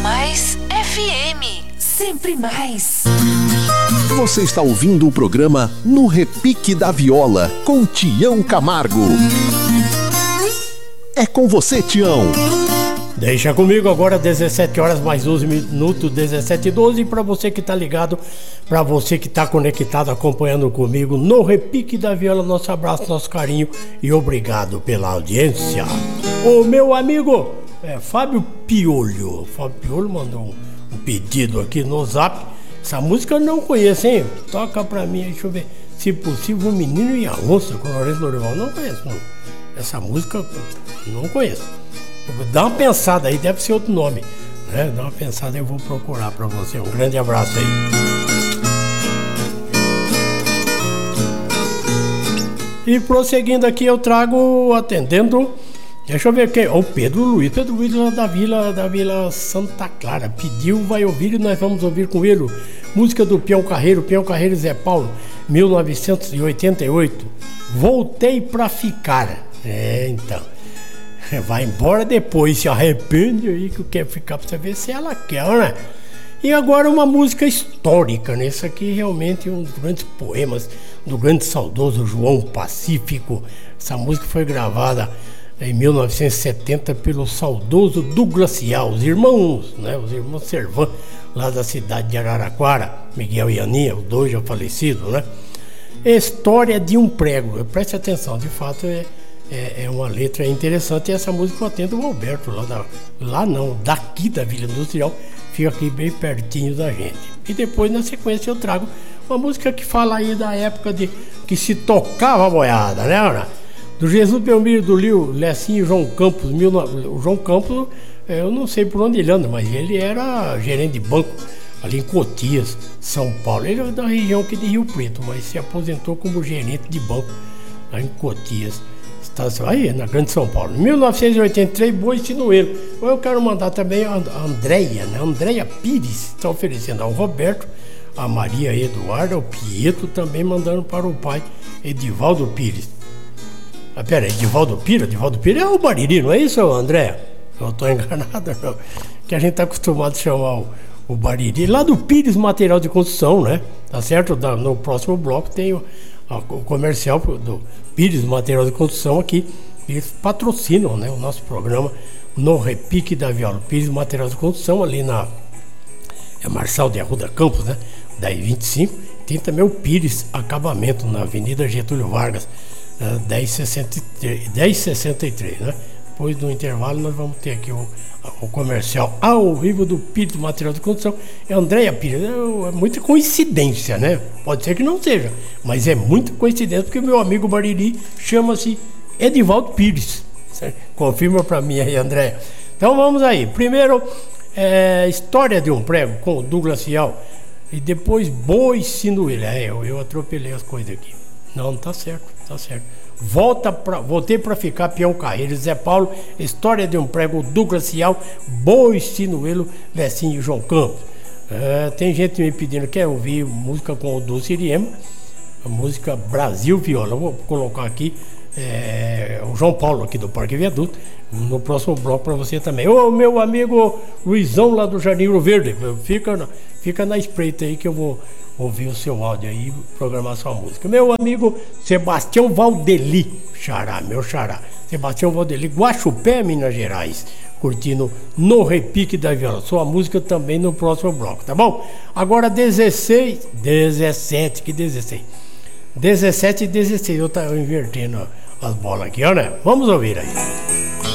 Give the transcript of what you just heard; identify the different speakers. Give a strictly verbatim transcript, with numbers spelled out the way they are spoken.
Speaker 1: Mais F M, sempre mais.
Speaker 2: Você está ouvindo o programa No Repique da Viola, com Tião Camargo. É com você, Tião.
Speaker 3: Deixa comigo agora, dezessete horas mais doze minutos, dezessete e doze. Para você que tá ligado, para você que tá conectado, acompanhando comigo no Repique da Viola, nosso abraço, nosso carinho e obrigado pela audiência. O meu amigo é, Fábio Piolho. Fábio Piolho mandou um, um pedido aqui no Zap. Essa música eu não conheço, hein? Toca pra mim, deixa eu ver. Se possível, o Menino e a Onça, com Lourenço Lorival. Não conheço, não. Essa música não conheço. Dá uma pensada aí, deve ser outro nome, né? Dá uma pensada, eu vou procurar pra você. Um grande abraço aí. E prosseguindo aqui, eu trago, atendendo, deixa eu ver quem, o Pedro Luiz, Pedro Luiz lá da Vila, da Vila Santa Clara, pediu, vai ouvir e nós vamos ouvir com ele, música do Peão Carreiro, Peão Carreiro e Zé Paulo, mil novecentos e oitenta e oito, Voltei Pra Ficar. É, então, vai embora depois, se arrepende aí que quer ficar pra você ver se ela quer, né? E agora uma música histórica, né? Isso aqui realmente é um dos grandes poemas do grande saudoso João Pacífico. Essa música foi gravada em mil novecentos e setenta pelo saudoso Douglas Cial, os irmãos, né? Os irmãos Servan, lá da cidade de Araraquara, Miguel e Aninha, os dois já falecidos, né? História de um Prego, preste atenção, de fato é, é, é uma letra interessante. E essa música eu atendo o Alberto, lá, da, lá não, daqui da Vila Industrial, fica aqui bem pertinho da gente. E depois na sequência eu trago uma música que fala aí da época de que se tocava a boiada, né, Ana? Do Jesus Belmiro, do Lio, Lecinho e João Campos. Mil, o João Campos, eu não sei por onde ele anda, mas ele era gerente de banco ali em Cotias, São Paulo. Ele é da região aqui de Rio Preto, mas se aposentou como gerente de banco lá em Cotias, aí na Grande São Paulo. Em mil novecentos e oitenta e três, Boi Sinuelo. Eu quero mandar também a Andréia, né? Andréia Pires está oferecendo ao Roberto, a Maria Eduarda, ao Pietro, também mandando para o pai Edivaldo Pires. Ah, pera, Edivaldo Pires? Edivaldo Pires é o Bariri, não é isso, André? Eu estou enganado, não. Que a gente está acostumado a chamar o, o Bariri. Lá do Pires Material de Construção, né? Tá certo? Da, no próximo bloco tem o, a, o comercial do Pires Material de Construção aqui. Eles patrocinam, né, o nosso programa no Repique da Viola. Pires Material de Construção, ali na é Marçal de Arruda Campos, né? dez vinte e cinco. Tem também o Pires Acabamento, na Avenida Getúlio Vargas, dez sessenta e três, né? Depois do intervalo nós vamos ter aqui o, o comercial ao vivo do Pires Material de Construção. É Andréia Pires, é, é muita coincidência, né? Pode ser que não seja, mas é muita coincidência porque meu amigo Bariri chama-se Edivaldo Pires. Certo? Confirma pra mim aí, Andréia. Então vamos aí. Primeiro, é, História de um Prego com o Douglas Cial. E depois Boi Sinuelo. É, eu, eu atropelei as coisas aqui. Não, tá certo, tá certo. Volta pra, voltei pra ficar, Peão Carreiro, Zé Paulo, História de um Prego, Douglas Cial, Boi Sinuelo, Lecinho e João Campos. É, tem gente me pedindo, quer ouvir música com o Dulce Iriema, a música Brasil Viola. Eu vou colocar aqui é, o João Paulo aqui do Parque Viaduto, no próximo bloco para você também. Ô meu amigo Luizão lá do Jardim Rio Verde, fica, fica na espreita aí que eu vou ouvir o seu áudio aí e programar sua música. Meu amigo Sebastião Valdeli, xará, meu xará, Sebastião Valdeli, Guaxupé, Minas Gerais, curtindo no Repique da Viola. Sua música também no próximo bloco, tá bom? Agora dezesseis, dezessete, que dezesseis? dezessete e dezesseis, eu tô invertendo as bolas aqui, ó, né? Vamos ouvir aí.